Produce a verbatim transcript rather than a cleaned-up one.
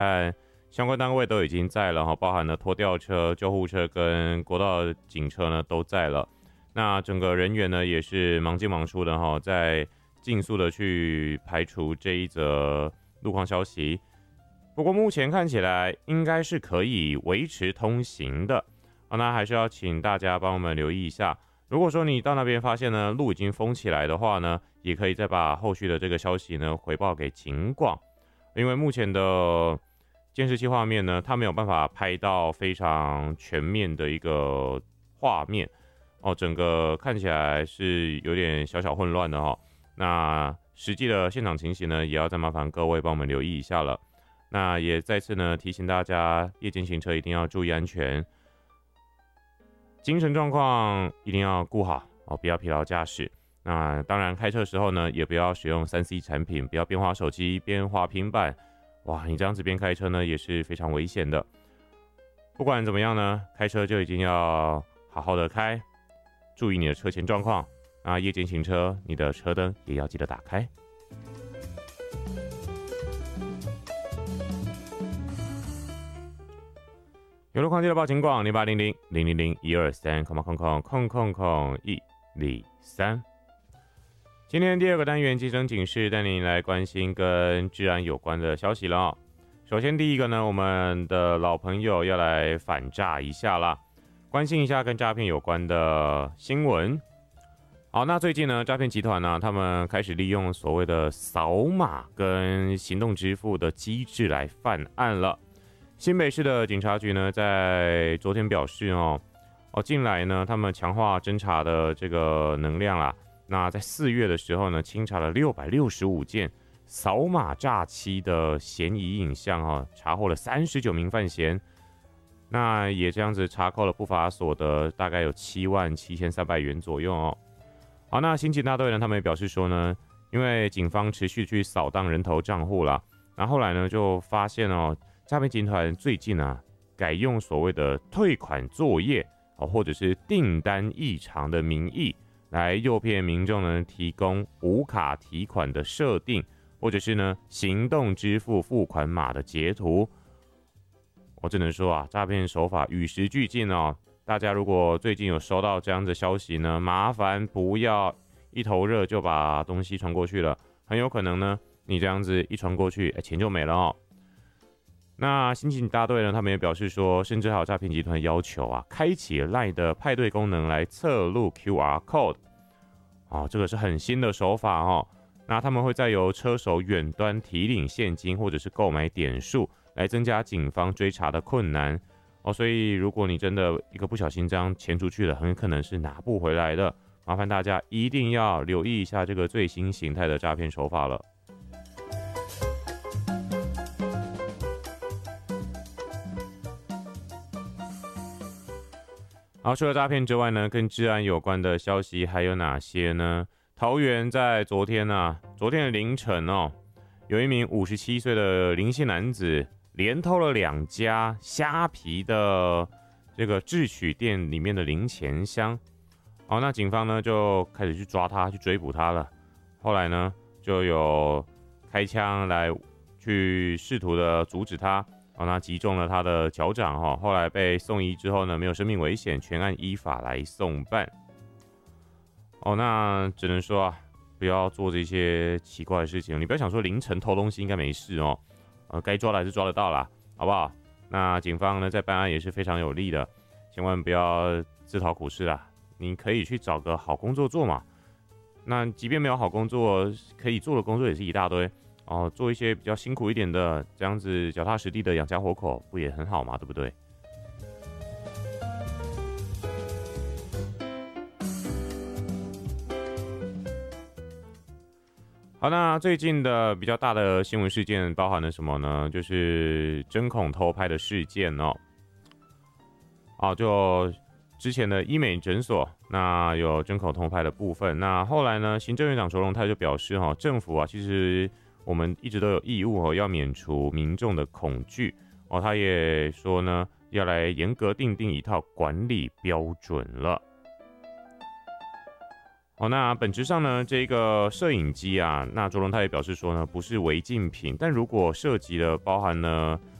但相关单位都已经在了，包含了拖吊车、救护车跟国道警车呢都在了。那整个人员呢也是忙进忙出的，在尽速的去排除这一则路况消息。不过目前看起来应该是可以维持通行的。那还是要请大家帮我们留意一下。如果说你到那边发现呢路已经封起来的话呢，也可以再把后续的这个消息呢回报给警广，因为目前的监视器画面呢，它没有办法拍到非常全面的一个画面哦，整个看起来是有点小小混乱的哈。那实际的现场情形呢，也要再麻烦各位帮我们留意一下了。那也再次呢提醒大家，夜间行车一定要注意安全，精神状况一定要顾好哦，不要疲劳驾驶。那当然开车的时候呢，也不要使用 三 C 产品，不要边滑手机边滑平板。哇，你这样子边开车呢，也是非常危险的。不管怎么样呢，开车就已经要好好的开，注意你的车前状况。那夜间行车，你的车灯也要记得打开。有路况记得报警广零八零零零零零一二三空空空空空空一零三。今天第二个单元基层警示，带您来关心跟治安有关的消息了哦。首先第一个呢，我们的老朋友要来反诈一下啦，关心一下跟诈骗有关的新闻。好，那最近呢，诈骗集团呢，他们开始利用所谓的扫码跟行动支付的机制来犯案了。新北市的警察局呢，在昨天表示哦，哦，近来呢，他们强化侦查的这个能量啦。那在四月的时候呢，清查了六百六十五件扫码诈欺的嫌疑影像哈，查获了三十九名犯嫌。那也这样子查扣了不法所得，大概有七万七千三百元左右哦。好，那刑警大队呢，他们也表示说呢，因为警方持续去扫荡人头账户啦，然后后来呢就发现哦，诈骗集团最近啊改用所谓的退款作业哦，或者是订单异常的名义，来诱骗民众呢提供无卡提款的设定，或者是呢行动支付付款码的截图。我只能说啊，诈骗手法与时俱进哦。大家如果最近有收到这样的消息呢，麻烦不要一头热就把东西传过去了，很有可能呢你这样子一传过去，钱就没了哦。那刑警大队呢，他们也表示说，甚至还有诈骗集团要求啊，开启 LINE 的派对功能来侧录 Q R code。哦，这个是很新的手法哦。那他们会再由车手远端提领现金或者是购买点数，来增加警方追查的困难。哦，所以如果你真的一个不小心这样钱出去了，很可能是拿不回来的。麻烦大家一定要留意一下这个最新形态的诈骗手法了。好，除了诈骗之外呢，跟治安有关的消息还有哪些呢？桃园在昨天啊，昨天的凌晨哦，有一名五十七岁的林姓男子连偷了两家虾皮的这个智取店里面的零钱箱。好，那警方呢就开始去抓他，去追捕他了。后来呢，就有开枪来去试图的阻止他。哦，那击中了他的脚掌哈，后来被送医之后呢，没有生命危险，全案依法来送办。哦，那只能说啊，不要做这些奇怪的事情。你不要想说凌晨偷东西应该没事哦，呃，该抓的还是抓得到啦，好不好？那警方呢在办案也是非常有力的，千万不要自讨苦吃啦。你可以去找个好工作做嘛。那即便没有好工作，可以做的工作也是一大堆。哦，做一些比较辛苦一点的，这样子脚踏实地的养家活口，不也很好吗？对不对？好，那最近的比较大的新闻事件包含了什么呢？就是针孔偷拍的事件哦。哦，就之前的医美诊所，那有针孔偷拍的部分。那后来呢，行政院长卓荣泰就表示，哈，政府啊，其实我们一直都有义务哦，要免除民众的恐惧哦。他也说呢，要来严格订定一套管理标准了。 哦，那本质上呢，这个摄影机啊，那卓荣泰也表示说呢，不是违禁品，但如果涉及了包含呢